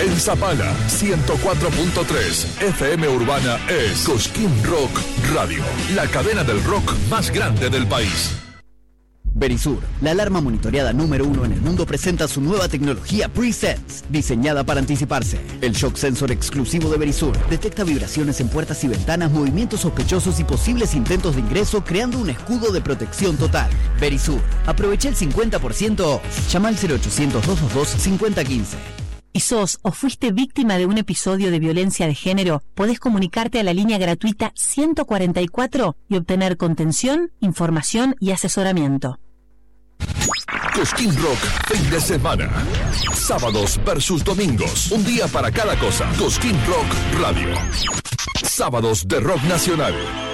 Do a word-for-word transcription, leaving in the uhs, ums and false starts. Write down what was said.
En Zapala, ciento cuatro punto tres F M Urbana es Cosquín Rock Radio, la cadena del rock más grande del país. Verisur, la alarma monitoreada número uno en el mundo, presenta su nueva tecnología Pre-Sense, diseñada para anticiparse. El shock sensor exclusivo de Verisur detecta vibraciones en puertas y ventanas, movimientos sospechosos y posibles intentos de ingreso, creando un escudo de protección total. Verisur, aprovecha el cincuenta por ciento. Llama al cero ochocientos, doscientos veintidós, cincuenta quince. ¿Y sos o fuiste víctima de un episodio de violencia de género? Podés comunicarte a la línea gratuita ciento cuarenta y cuatro y obtener contención, información y asesoramiento. Cosquín Rock, fin de semana. Sábados versus domingos. Un día para cada cosa. Cosquín Rock Radio. Sábados de rock nacional.